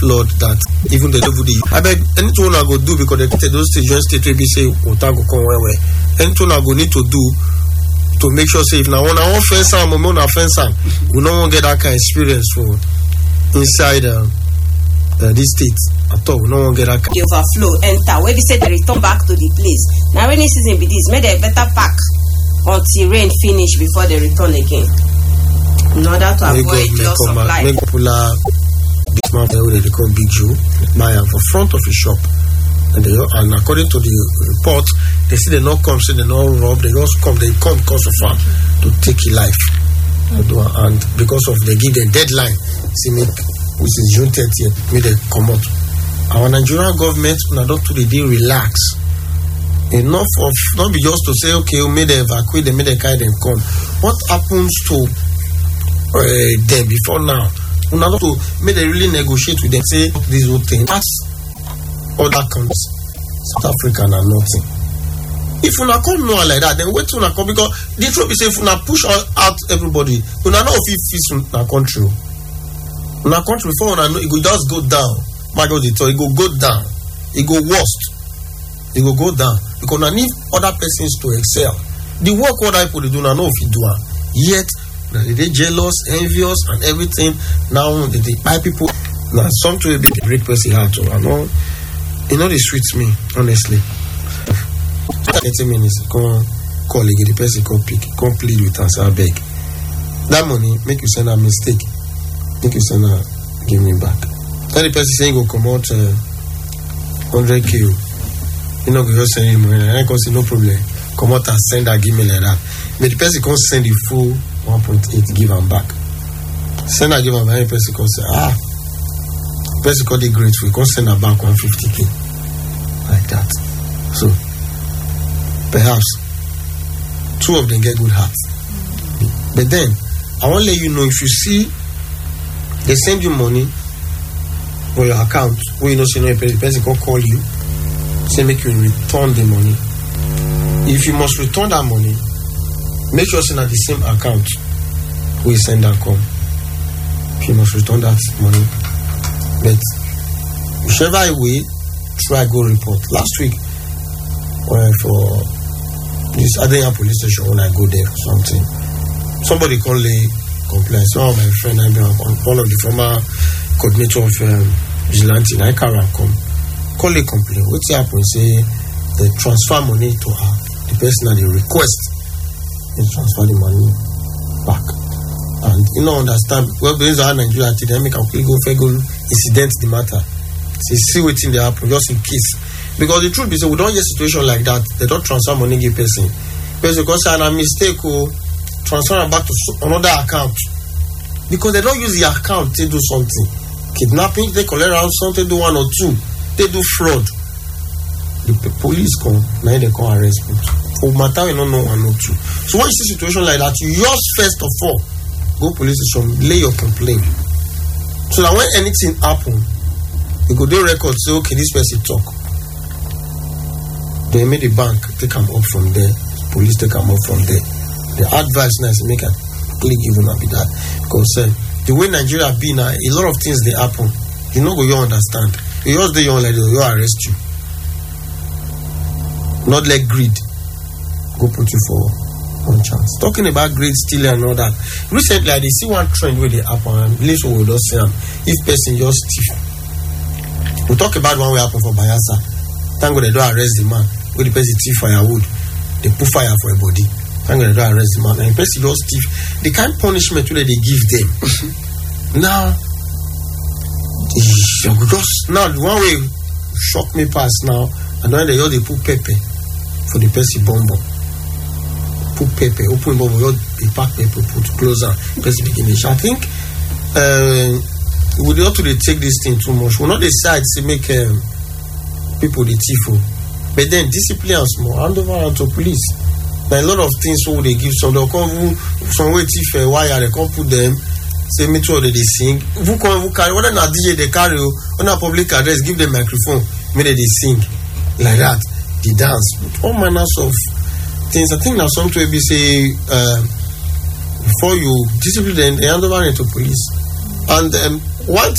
flood that even the devil I beg anything I go do because those stations state will be say water go come where anything I go need to do to make sure say if now on our fence and on our fence we no one get that kind of experience for inside this state at all. We no one get that kind. The overflow enter where we say they return back to the place. Now rainy season be this, make a better pack until rain finish before they return again. In order to avoid loss of life. Make popular big man they call Big Joe buy for front of his shop. And according to the report, they say they not come, say they not rob, they just come, because of farm to take his life. And because of they give the deadline, see make which is June 30th, may they come out. Our Nigerian government not today they relax. Enough of not be just to say okay, we may they evacuate, they may they carry them come. What happens to them before now? We not to may they really negotiate with them, say this whole thing. That's other countries, South Africa and nothing. If you not come no like that, then wait till you come because the truth is if you not push out everybody, you not know if it fits in our country. In our country before you know it go just go down. My God, it go down. It go worst. It go down because I need other persons to excel. The work what I put do not know if you do it. Yet they jealous, envious, and everything. Now they buy people. Now something will be break person heart. I know. You know, it sweets me, honestly. 30 minutes, come call again, the person come pick, come plead with us, I beg. That money, make you send a mistake. Make you send a give me back. Then the person saying go come out 100K. You know, go just send him money. I can say no problem. Come out and send a give me like that. But the person can send the full 1.8, give him back. Send a give him back, the person can say, person called it grateful, you can send her back 150K like that. So perhaps two of them get good hearts. But then I want to let you know if you see they send you money on your account where you know say no the person can call you, say make you return the money. If you must return that money, make sure it's at the same account where you send that come. If you must return that money. But whichever way, try go report. Last week, for this Adenya police station, when I go there or something, somebody called a complaint. So my friend, I'm one of the former coordinator of Vigilante, I can't come. Call a complaint. What's happened? Say they transfer money to her. The person that they request, they transfer the money back. And you know, understand, well, based on Nigeria, they make a quick go incident the matter. See what's in the happen, just in case. Because the truth is, we don't get a situation like that. They don't transfer money give person. Because a mistake or transfer it back to another account. Because they don't use the account to do something. Kidnapping, they collect around something, do one or two. They do fraud. The police come, now they come arrest people. For matter, we don't know one or two. So when you see a situation like that, you just first of all, go police station, lay your complaint. So that when anything happen, you go do record, say, okay, this person talk. They made the bank take them up from there, police take them up from there. The advice now is make a click even be that. Because the way Nigeria be now, a lot of things they happen. You know, you understand. You just do your like you arrest you. Not like greed. Go put you for one chance. Talking about great stealing and all that. Recently, I see one trend where they happen, and least we will just say, if person just thief. We talk about one way happen for Bayelsa. Thank God they don't arrest the man. Where the person thief firewood, they put fire for a body. Thank God they don't arrest the man. And the person just thief. The kind of punishment where they give them. Now, the one way shock me past now, and when they put pepper for the person bomb. Put pepper, open bubble, you pack pepper, put closer, person begin to I think we ought to take this thing too much. We'll not decide to make people the thief, but then discipline and small, hand over to police. Now a lot of things so they give some, they'll come some way thief wire, they can't put them, say me too, they sing. Who carry, whether not DJ they carry, on a public address, give them microphone, maybe they sing like that, they dance, all manners of things. I think now something will be say before you discipline them, they hand over to police. And one